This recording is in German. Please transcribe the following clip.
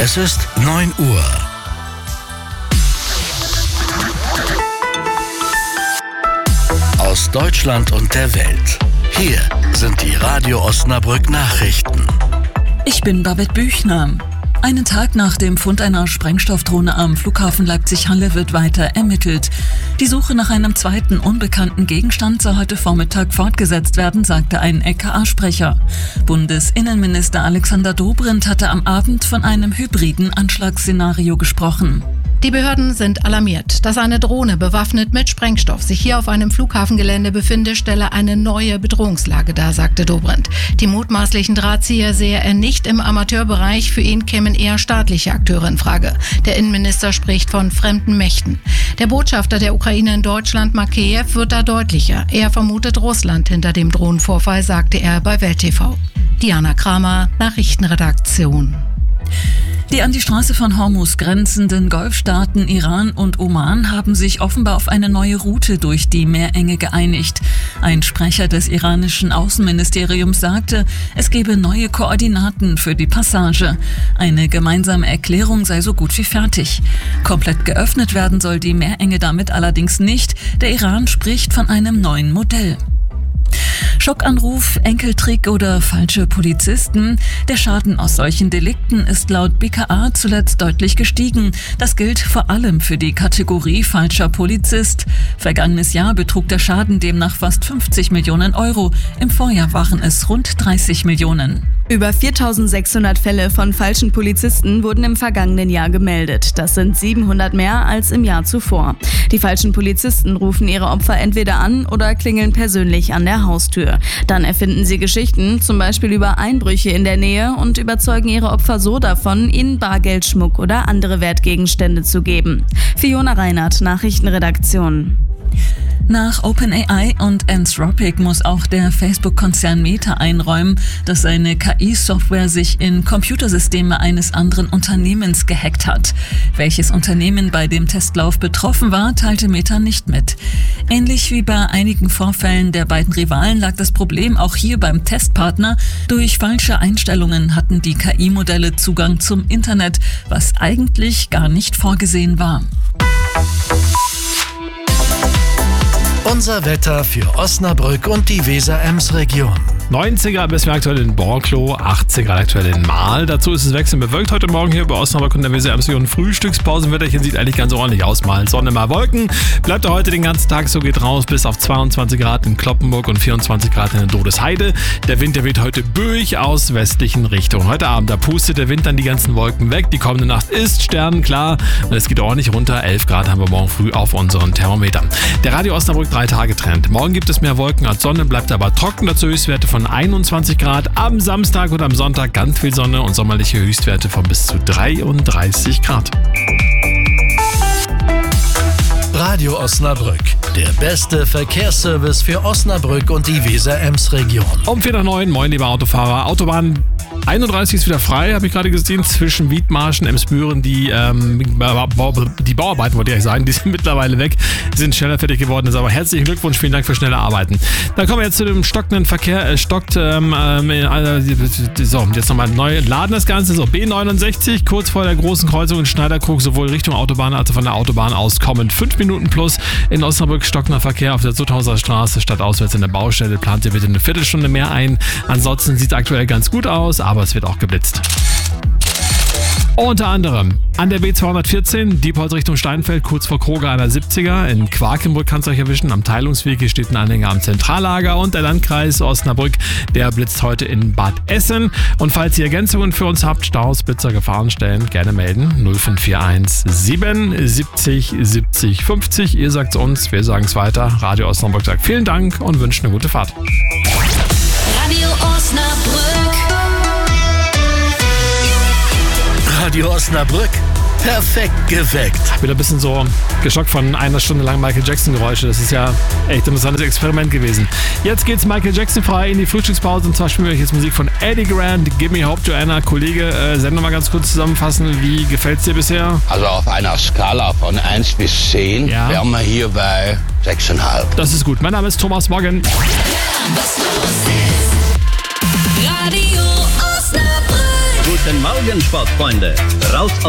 Es ist 9 Uhr. Aus Deutschland und der Welt. Hier sind die Radio Osnabrück Nachrichten. Ich bin Babette Büchner. Einen Tag nach dem Fund einer Sprengstoffdrohne am Flughafen Leipzig-Halle wird weiter ermittelt. Die Suche nach einem zweiten unbekannten Gegenstand soll heute Vormittag fortgesetzt werden, sagte ein LKA-Sprecher. Bundesinnenminister Alexander Dobrindt hatte am Abend von einem hybriden Anschlagsszenario gesprochen. Die Behörden sind alarmiert. Dass eine Drohne bewaffnet mit Sprengstoff sich hier auf einem Flughafengelände befinde, stelle eine neue Bedrohungslage dar, sagte Dobrindt. Die mutmaßlichen Drahtzieher sehe er nicht im Amateurbereich. Für ihn kämen eher staatliche Akteure in Frage. Der Innenminister spricht von fremden Mächten. Der Botschafter der Ukraine in Deutschland, Makeyev, wird da deutlicher. Er vermutet Russland hinter dem Drohnenvorfall, sagte er bei Welt TV. Diana Kramer, Nachrichtenredaktion. Die an die Straße von Hormuz grenzenden Golfstaaten Iran und Oman haben sich offenbar auf eine neue Route durch die Meerenge geeinigt. Ein Sprecher des iranischen Außenministeriums sagte, es gebe neue Koordinaten für die Passage. Eine gemeinsame Erklärung sei so gut wie fertig. Komplett geöffnet werden soll die Meerenge damit allerdings nicht. Der Iran spricht von einem neuen Modell. Schockanruf, Enkeltrick oder falsche Polizisten. Der Schaden aus solchen Delikten ist laut BKA zuletzt deutlich gestiegen. Das gilt vor allem für die Kategorie falscher Polizist. Vergangenes Jahr betrug der Schaden demnach fast 50 Millionen Euro. Im Vorjahr waren es rund 30 Millionen. Über 4.600 Fälle von falschen Polizisten wurden im vergangenen Jahr gemeldet. Das sind 700 mehr als im Jahr zuvor. Die falschen Polizisten rufen ihre Opfer entweder an oder klingeln persönlich an der Haustür. Dann erfinden sie Geschichten, zum Beispiel über Einbrüche in der Nähe, und überzeugen ihre Opfer so davon, ihnen Bargeld, Schmuck oder andere Wertgegenstände zu geben. Fiona Reinhardt, Nachrichtenredaktion. Nach OpenAI und Anthropic muss auch der Facebook-Konzern Meta einräumen, dass seine KI-Software sich in Computersysteme eines anderen Unternehmens gehackt hat. Welches Unternehmen bei dem Testlauf betroffen war, teilte Meta nicht mit. Ähnlich wie bei einigen Vorfällen der beiden Rivalen lag das Problem auch hier beim Testpartner. Durch falsche Einstellungen hatten die KI-Modelle Zugang zum Internet, was eigentlich gar nicht vorgesehen war. Unser Wetter für Osnabrück und die Weser-Ems-Region. 90 Grad bis aktuell in Borklow, 18 Grad aktuell in Mahl. Dazu ist es wechselnd bewölkt heute Morgen hier bei Osnabrück und der Weser-Ems-Region. Frühstückspausenwetterchen sieht eigentlich ganz ordentlich aus. Mal Sonne, mal Wolken. Bleibt heute den ganzen Tag so, geht raus bis auf 22 Grad in Cloppenburg und 24 Grad in der Dodesheide. Der Wind, der weht heute böig aus westlichen Richtungen. Heute Abend, da pustet der Wind dann die ganzen Wolken weg. Die kommende Nacht ist sternenklar und es geht ordentlich runter. 11 Grad haben wir morgen früh auf unseren Thermometern. Der Radio Osnabrück 3-Tage-Trend. Morgen gibt es mehr Wolken als Sonne, bleibt aber trocken. Dazu Höchstwerte von 21 Grad. Am Samstag und am Sonntag ganz viel Sonne und sommerliche Höchstwerte von bis zu 33 Grad. Radio Osnabrück, der beste Verkehrsservice für Osnabrück und die Weser-Ems-Region. Um 8:45, moin liebe Autofahrer. Autobahn 31 ist wieder frei, habe ich gerade gesehen, zwischen Wiedmarschen, Emsbüren. Die Bauarbeiten, wollte ich sagen, die sind mittlerweile weg, sind schneller fertig geworden. Ist aber herzlichen Glückwunsch, vielen Dank für schnelle Arbeiten. Dann kommen wir jetzt zu dem stockenden Verkehr. So, jetzt nochmal neu laden das Ganze. So, B69, kurz vor der großen Kreuzung in Schneiderkrug, sowohl Richtung Autobahn als auch von der Autobahn aus kommen 5 Minuten plus. In Osnabrück stockender Verkehr auf der Zuthauser Straße, stadtauswärts in der Baustelle. Plant ihr bitte eine Viertelstunde mehr ein. Ansonsten sieht es aktuell ganz gut aus, aber es wird auch geblitzt. Unter anderem an der B214, Diepholz Richtung Steinfeld, kurz vor Kroger an der 70er. In Quakenbrück kann es euch erwischen. Am Teilungsweg hier steht ein Anhänger am Zentrallager. Und der Landkreis Osnabrück, der blitzt heute in Bad Essen. Und falls ihr Ergänzungen für uns habt, Staus, Blitzer, Gefahrenstellen, gerne melden. 0541 77 70 50. Ihr sagt es uns, wir sagen es weiter. Radio Osnabrück sagt vielen Dank und wünscht eine gute Fahrt. Radio Osnabrück. Radio Osnabrück, perfekt geweckt. Ich bin ein bisschen so geschockt von einer Stunde lang Michael Jackson Geräusche. Das ist ja echt ein interessantes Experiment gewesen. Jetzt geht's Michael Jackson frei in die Frühstückspause und zwar spielen wir euch jetzt Musik von Eddie Grant, Give Me Hope Joanna. Kollege, Sendung mal ganz kurz zusammenfassen. Wie gefällt's dir bisher? Also auf einer Skala von 1 bis 10 wären wir hier bei 6,5. Das ist gut. Mein Name ist Thomas Morgan. Was los ist. Radio Osnabrück. Guten Morgen, Sportfreunde. Raus